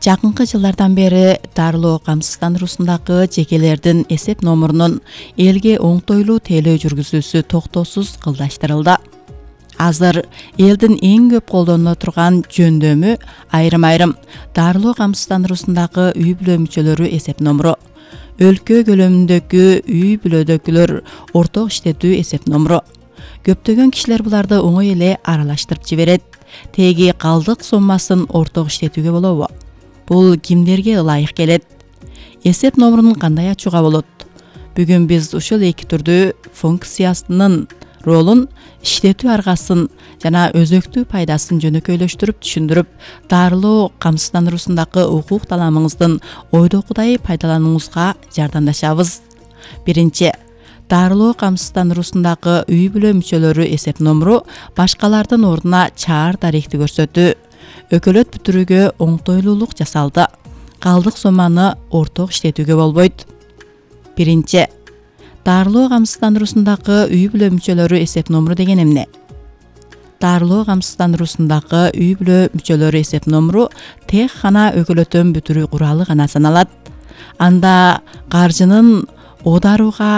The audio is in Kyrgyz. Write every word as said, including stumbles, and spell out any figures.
Жакынкы жылдардан бери дарылоо камсыздандыруусундагы жекелердин эсеп номурунун элге оңтойлуу тейлөө жүргүзүүсү токтоосуз кылдаштырылды. Азыр элдин эң көп колдонуло турган жөндөмү айрым-айрым дарылоо камсыздандыруусундагы үй бүлө мүчөлөрү эсеп номуру. Өлкө көлөмүндөгү үй бүлөдөгүлөр орток иштетүү эсеп номуру. Көптөгөн кишилер буларды оңой эле аралаштырып жиберет. Теги калдык суммасын орток иштетүүгө болобу? Бул кимдерге ылайык келет? Эсеп номурун кандай ачууга болот? Бүгүн биз ушул эки түрдүү функциясынын ролун, иштетүү аргасын жана өзөктүү пайдасын жөнөкөйлөштүрүп түшүндүрүп, дарылоо камсыздандыруусундагы укук таламыңыздын ойдокудай пайдаланууңузга жардамдашабыз. Биринчи, дарылоо камсыздандыруусундагы үй бүлө мүчөлөрү эсеп номуру башкалардын ордуна чаар даректи көрсөтүү. Өкөлөт бүтүрүүгө оңтойлуулук жасалды. Калдык соманы орток иштетүүгө болбойт. Биринчи, дарылоо камсыздандыруусундагы үй бүлө мүчөлөрү эсеп номуру деген эмне? Дарылоо камсыздандыруусундагы үй бүлө мүчөлөрү эсеп номуру тек гана өкөлөтөн бүтүрүү куралы гана саналат. Анда каржынын оодарууга